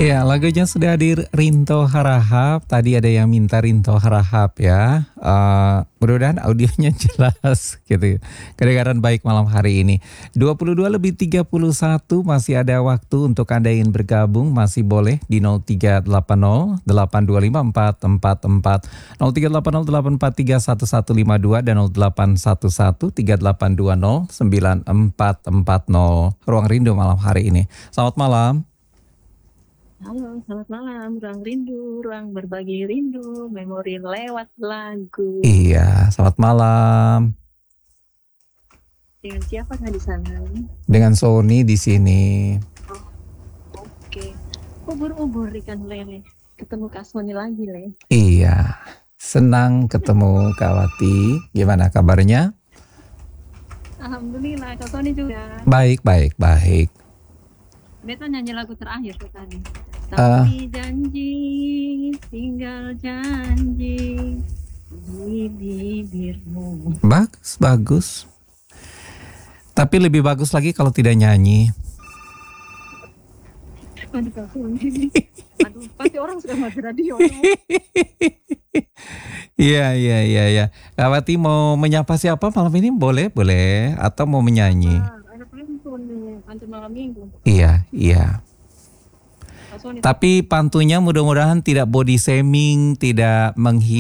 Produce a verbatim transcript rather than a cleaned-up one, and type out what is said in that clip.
Ya, lagunya sudah hadir Rinto Harahap. Tadi ada yang minta Rinto Harahap ya. Uh, mudah-mudahan audionya jelas gitu. Kedengaran baik malam hari ini. dua puluh dua lebih tiga puluh satu masih ada waktu untuk Anda yang bergabung. Masih boleh di nol tiga delapan nol delapan dua lima empat empat empat, nol tiga delapan nol delapan empat tiga satu satu lima dua dan nol delapan satu satu tiga delapan dua nol sembilan empat empat nol. Ruang Rindu malam hari ini. Selamat malam. Halo, selamat malam. Ruang rindu, ruang berbagi rindu, memori lewat lagu. Iya, selamat malam. Dengan siapa di sana? Dengan Sony di sini. Oh, oke. Okay. Ubur-ubur ikan lele. Ketemu Kak Sony lagi, Le. Iya, senang ketemu Kak Wati. Gimana kabarnya? Alhamdulillah, Kak Sony juga. Baik, baik, baik. Beta nyanyi lagu terakhir tuh tadi. Tapi uh, janji, tinggal janji di bibirmu. Bagus, bagus. Tapi lebih bagus lagi kalau tidak nyanyi. Aduh, Aduh pasti orang sudah mati radio. Iya, iya, iya, iya. Kak Wati mau menyapa siapa malam ini? Boleh, boleh. Atau mau menyanyi? Ah, ada pantun nih, pantun malam minggu. Iya, iya. Tapi pantunya mudah-mudahan tidak body shaming, tidak menghina.